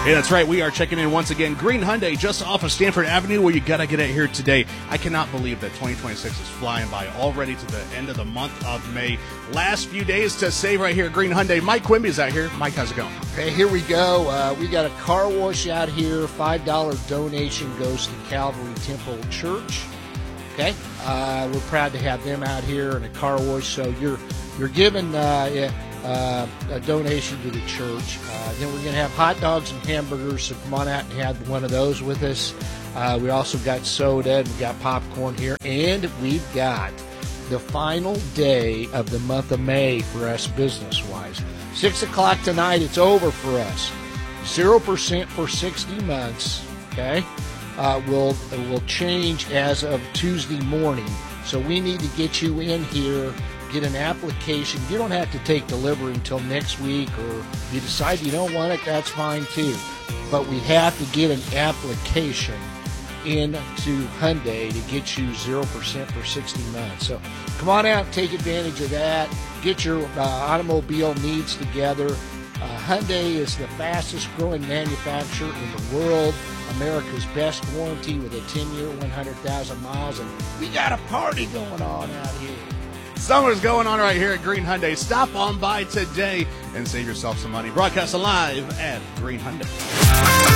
Hey, that's right. We are checking in once again. Green Hyundai, just off of Stanford Avenue, where you got to get it here today. I cannot believe that 2026 is flying by already to the end of the month of May. Last few days to save right here at Green Hyundai. Mike Quimby is out here. Mike, how's it going? Okay, here we go. We got a car wash out here. $5 donation goes to Calvary Temple Church. Okay, we're proud to have them out here in a car wash. So you're giving a donation to the church. Then we're going to have hot dogs and hamburgers, so come on out and have one of those with us. We also got soda and we got popcorn here, and we've got the final day of the month of May for us business-wise. 6 o'clock tonight, it's over for us. 0% for 60 months, okay? Will change as of Tuesday morning. So we need to get you in here, get an application. You don't have to take delivery until next week, or if you decide you don't want it, that's fine too. But we have to get an application into Hyundai to get you 0% for 60 months. So come on out and take advantage of that. Get your automobile needs together. Hyundai is the fastest growing manufacturer in the world. America's best warranty with a 10-year, 100,000 miles. And we got a party going on out here. Summer's going on right here at Green Hyundai. Stop on by today and save yourself some money. Broadcast live at Green Hyundai.